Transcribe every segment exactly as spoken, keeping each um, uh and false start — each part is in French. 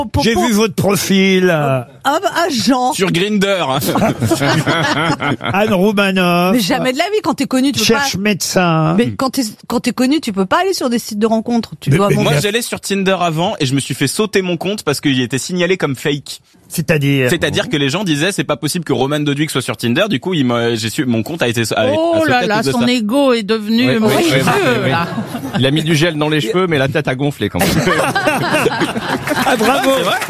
J'ai vu votre profil. Ah bah, ah, Jean. Sur Grindr. Anne Roumanoff. Mais jamais de la vie, quand t'es connu, tu peux Cherche pas... médecin. Mais quand t'es, quand t'es connu, tu peux pas aller sur des sites de rencontres. Tu Mais- dois mais avoir- Moi, j'allais sur Tinder avant et je me suis fait sauter mon compte parce qu'il était signalé comme fake. C'est-à-dire. C'est-à-dire que les gens disaient c'est pas possible que Roman Doduic soit sur Tinder. Du coup, il m'a, j'ai su, mon compte a été. A, Oh a sauté là à là, cause de son ça. ego est devenu Oui, oui, monstrueux, oui, oui, oui. là. Il a mis du gel dans les cheveux, mais la tête a gonflé quand même. Ah, bravo. C'est vrai.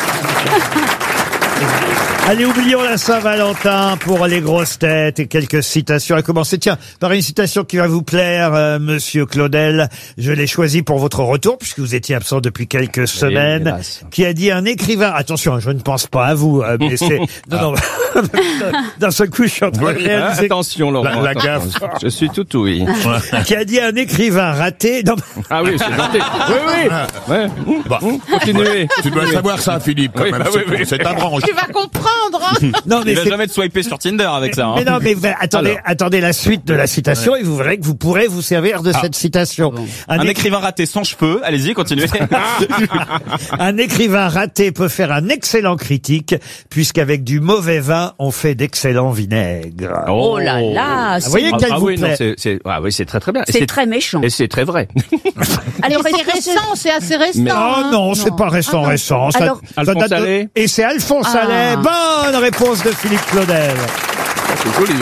Allez, oublions la Saint-Valentin pour les grosses têtes et quelques citations. À commencer, tiens, par une citation qui va vous plaire, euh, Monsieur Claudel. Je l'ai choisie pour votre retour, puisque vous étiez absent depuis quelques semaines. hélas. Qui a dit un écrivain. Attention, je ne pense pas à vous, euh, mais c'est. Non, non. D'un seul coup, je suis en train de Ah, réaliser. attention, Laurent. La- la attention. gaffe. Je suis tout oui. Qui a dit un écrivain raté. Non, Ah oui, c'est gentil. Oui, oui. Ouais. Bah, Continuez. tu dois savoir ça, Philippe, quand Oui, même. bah c'est, oui, oui. c'est ta branche. Tu vas comprendre, hein. non, mais Il va c'est. jamais te swiper sur Tinder avec ça. Hein. Mais non, mais vous- attendez, Alors. attendez la suite de la citation et vous verrez que vous pourrez vous servir de cette citation. Un écri- écrivain raté sans cheveux. Allez-y, continuez. Un écrivain raté peut faire un excellent critique, puisqu'avec du mauvais vin, on fait d'excellents vinaigres. Oh là là, Vous voyez Ah, qu'elle ah vous oui, non, plaît. c'est, c'est, ah oui, c'est très très bien. Et C'est très méchant. Et c'est très vrai. Alors, c'est est-ce que c'est- récent, c'est assez récent. Mais- Oh hein. non, c'est pas récent, Ah non. récent. Ça- Alors- ça Alphonse date de- Allais. Et c'est Alphonse Ah. Allais. Bonne réponse de Philippe Claudel. C'est joli.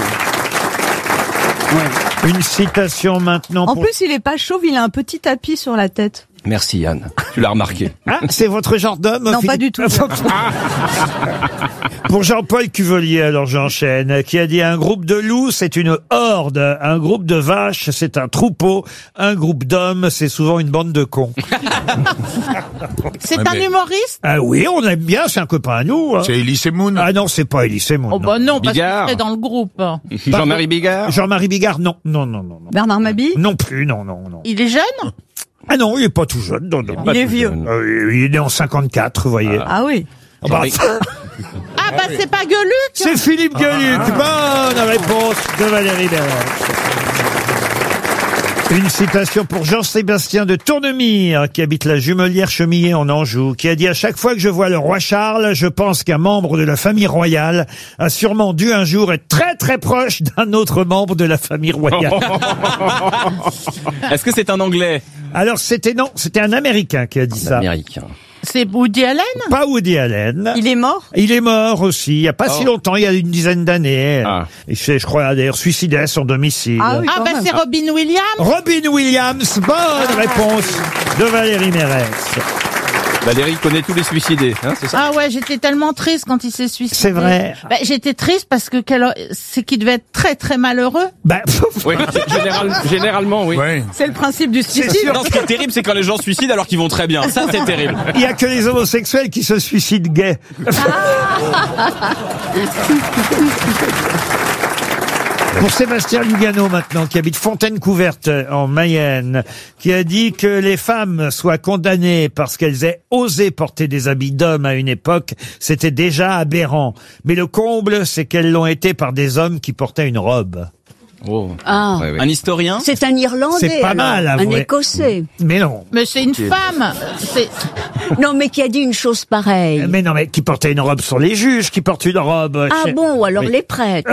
Une citation maintenant En pour... plus, il est pas chauve, il a un petit tapis sur la tête. Merci Yann. Tu l'as remarqué. Ah, c'est votre genre d'homme, Non, Philippe pas du tout. Pour Jean-Paul Cuvelier, alors j'enchaîne, qui a dit un groupe de loups, c'est une horde, un groupe de vaches, c'est un troupeau, un groupe d'hommes, c'est souvent une bande de cons. C'est Ouais, un mais- humoriste. Ah oui, on aime bien, c'est un copain à nous. hein. C'est Elise Moon. Ah non, c'est pas Elie Semoun. Oh bah non, parce Bigard. qu'il est dans le groupe. Jean-Marie Bigard. Jean-Marie Bigard, non, non, non, non, non. Bernard Mabille. Non plus, non, non, non. Il est jeune. Ah non, il est pas tout jeune, non, non. Il est vieux. Euh, il est né en cinquante-quatre, vous voyez. Ah oui. Ah bah, Ah bah c'est pas Gueuluc. c'est Philippe Gueluc. Bonne réponse de Valérie Berret. Une citation pour Jean-Sébastien de Tournemire, qui habite la Jumelière Chemillé en Anjou, qui a dit « À chaque fois que je vois le roi Charles, je pense qu'un membre de la famille royale a sûrement dû un jour être très très proche d'un autre membre de la famille royale. Est-ce que c'est un Anglais ?» Alors c'était non, c'était un Américain qui a dit ça. Américain. C'est Woody Allen. Pas Woody Allen. Il est mort. Il est mort aussi, il y a pas si Oh. longtemps, il y a une dizaine d'années. Ah. Il s'est, je crois, d'ailleurs suicidé à son domicile. Ah oui. Ah quand bah même. c'est Robin Williams. Robin Williams, bonne réponse de Valérie Mérès. Valérie connaît tous les suicidés, hein, c'est ça? Ah ouais, j'étais tellement triste quand il s'est suicidé. C'est vrai. Bah, j'étais triste parce que quel- c'est qu'il devait être très très malheureux. Bah, Oui, général, généralement, oui. Ouais. C'est le principe du c'est suicide. sûr. Non, ce qui est terrible, c'est quand les gens se suicident alors qu'ils vont très bien. Ça, c'est terrible. Il y a que les homosexuels qui se suicident gays. Pour Sébastien Lugano maintenant, qui habite Fontaine-Couverte en Mayenne, qui a dit que les femmes soient condamnées parce qu'elles aient osé porter des habits d'hommes à une époque, c'était déjà aberrant. Mais le comble, c'est qu'elles l'ont été par des hommes qui portaient une robe. Oh. Ah. Ouais, ouais. Un historien. C'est un Irlandais. C'est pas alors. mal, Un avouez. Écossais. Mais non. Mais c'est une femme. C'est Non, mais qui a dit une chose pareille. Mais non, mais qui portait une robe sont les juges qui portent une robe. Ah Chez- bon, alors Oui. les prêtres.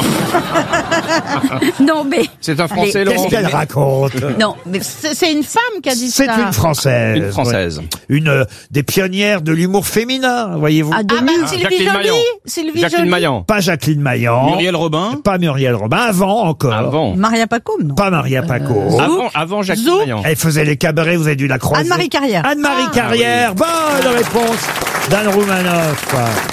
Non, mais... C'est un Français, Allez, Laurent. Qu'est-ce qu'elle raconte? Non, mais... c'est c'est une femme qui a dit C'est ça. une Française. Une Française. ouais. Une euh, des pionnières de l'humour féminin, voyez-vous. Ah, de Ah bah nu. Sylvie Jacqueline Joly. Maillan. Sylvie Jacqueline Joly. Maillan. Pas Jacqueline Maillan. Muriel Robin. Pas Muriel Robin. Avant encore. Avant. Maria Pacôme, non. Pas Maria Paco. Avant, avant Jacqueline Zou. Maillan. Elle faisait les cabarets, vous avez dû la croiser. Anne-Marie Carrière. Anne-Marie Ah, Carrière. Bonne réponse d'Anne Roumanoff.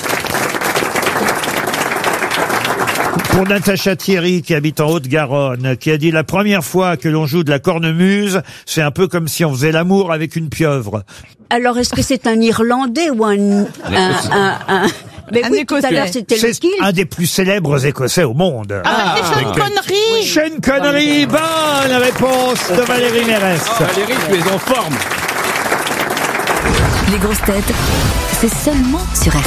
Pour Natacha Thierry, qui habite en Haute-Garonne, qui a dit la première fois que l'on joue de la cornemuse, c'est un peu comme si on faisait l'amour avec une pieuvre. Alors, est-ce que c'est un Irlandais ou un... un, un, un... Mais Un oui, tout à Écossais. l'heure, c'était C'est lequel? un des plus célèbres Écossais au monde. Ah bah c'est Sean Connery. Sean Connery, bonne réponse de Valérie Mérès. Valérie, tu es en forme. Les grosses têtes, c'est seulement sur R T L.